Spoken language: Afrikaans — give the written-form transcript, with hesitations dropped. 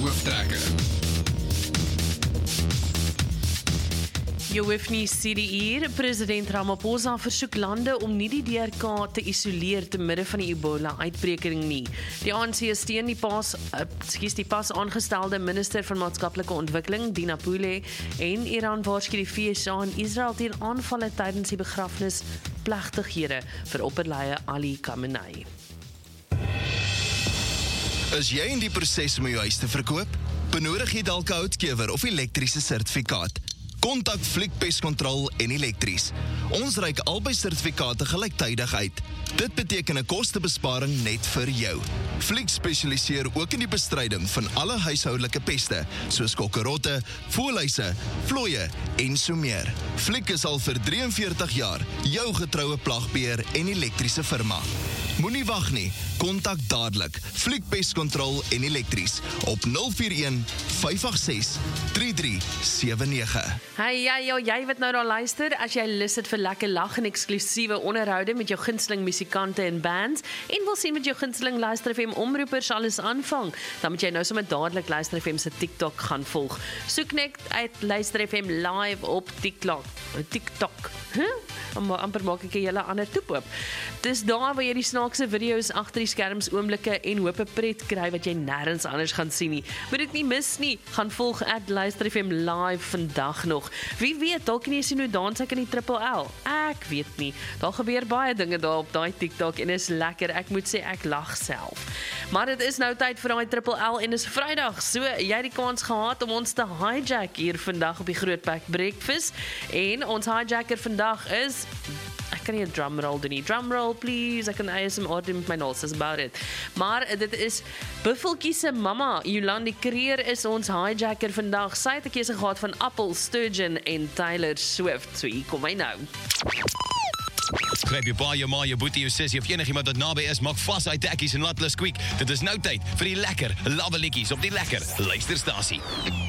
hooftrekke. Jy hoef nie sê die hier, president Ramaphosa versoek lande om nie die DRK te isoleer te midde van die Ebola-uitbreking nie. Die ANC steun die pas aangestelde minister van maatskaplike ontwikkeling, Dina Pule, en Iran waarsku die FSA en Israel teen aanvalle tydens die begrafnisplegtighede vir opperleier Ali Khamenei. Is jy in die proses om jou huis te verkoop? Benodig jy dalk 'n houtkewer of elektriese sertifikaat? Kontak Fliek Pestkontrol en Elektries. Ons reik albei sertifikate gelyktydig uit. Dit beteken 'n kostebesparing net vir jou. Fliek spesialiseer ook in die bestryding van alle huishoudelike peste, soos kokkerotte, voëlhuise, vlooie en so meer. Fliek is al vir 43 jaar jou getroue plagbeheer en elektriese firma. Moenie wag nie, kontak dadelik Fliek Pestkontrol en Elektries op 041 586 3379. Hey, jy wat nou daar luister, as jy lus het vir lekker lag en eksklusiewe onderhoude met jou gunsteling musikante en bands, en wil sien met jou gunsteling Luister FM omroepers alles aanvang, dan moet jy nou sommer dadelik Luister FM se TikTok gaan volg. Soek net uit Luister FM live op TikTok. Amper maak ek 'n hele ander toep op. Dis daar waar jy die snaakse video's agter die skerms oomblikke en hoop 'n pret kry wat jy nêrens anders gaan sien nie. Moet dit nie mis nie. Gaan volg @Luister FM live vandag nog. Wie weet, dalk kan jy sien hoe dans ek in die Triple L. Ek weet nie. Daar gebeur baie dinge daar op daai TikTok en is lekker. Ek moet sê ek lag self. Maar dit is nou tyd vir daai Triple L en is Vrydag. So jy het die kans gehad om ons te hijack hier vandag op die Grootpak Breakfast. En ons hijacker vandag is, ek kan nie 'n drumroll doen nie. Drumroll please. Ek kan ASMR doen met my naels, that's about it. Maar dit is Buffeltjie se mamma, Jolandi Creer is ons hijacker vandag. Sy het 'n keuse gehad van Apple, Sturgeon en Taylor Swift. So hier kom hy nou. Gryp jou pa, jou ma, jou boetie, jou sussie of enigiemand wat naby is, maak vas hy tekkies en laat hulle squeak. Dit is nou tyd vir die lekker lawwe liedjies op die lekker luisterstasie.